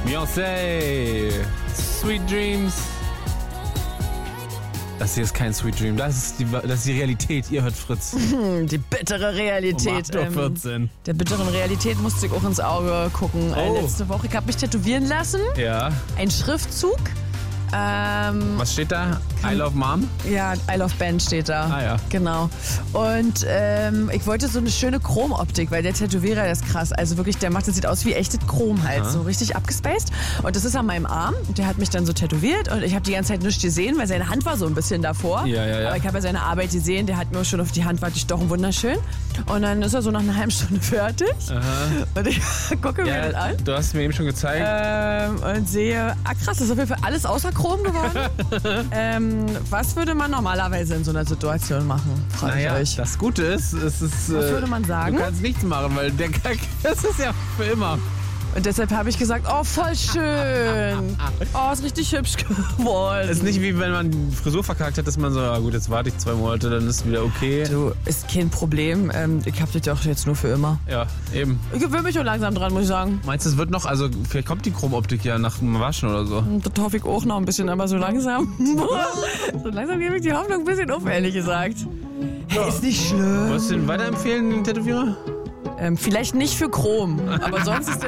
Beyoncé. Sweet Dreams. Das hier ist kein Sweet Dream, das ist die Realität. Ihr hört Fritz. Die bittere Realität. Um 8:14 Uhr. Der bitteren Realität musste ich auch ins Auge gucken. Oh. Letzte Woche, ich habe mich tätowieren lassen. Ja. Ein Schriftzug. Was steht da? I love Mom? Ja, I love Ben steht da. Ah ja. Genau. Und ich wollte so eine schöne Chromoptik, weil der Tätowierer, der ist krass. Also wirklich, das sieht aus wie echtes Chrom halt. Aha. So richtig abgespaced. Und das ist an meinem Arm. Der hat mich dann so tätowiert und ich habe die ganze Zeit nichts gesehen, weil seine Hand war so ein bisschen davor. Ja. Aber ich habe ja seine Arbeit gesehen. Der hat mir schon auf die Hand gestochen. Wunderschön. Und dann ist er so nach einer halben Stunde fertig. Aha. Und ich gucke mir das an. Du hast mir eben schon gezeigt. Und sehe, krass, das ist auf jeden Fall alles außer Chrom geworden. Was würde man normalerweise in so einer Situation machen? Frage ich euch. Das Gute ist, es ist... Was würde man sagen? Du kannst nichts machen, weil der Kack, das ist ja für immer. Und deshalb habe ich gesagt, oh, voll schön. Oh, ist richtig hübsch geworden. Es ist nicht wie wenn man die Frisur verkackt hat, dass man so, gut, jetzt warte ich 2 Monate, dann ist wieder okay. Du, ist kein Problem. Ich habe das doch jetzt nur für immer. Ja, eben. Ich gewöhne mich auch langsam dran, muss ich sagen. Meinst du, es wird noch, also vielleicht kommt die Chromoptik ja nach dem Waschen oder so? Das hoffe ich auch noch ein bisschen, aber so langsam. So langsam gebe ich die Hoffnung ein bisschen auf, ehrlich gesagt. Hey, ist nicht schlimm. Wolltest du den weiterempfehlen, den Tätowierer? Vielleicht nicht für Chrom, aber sonst ist der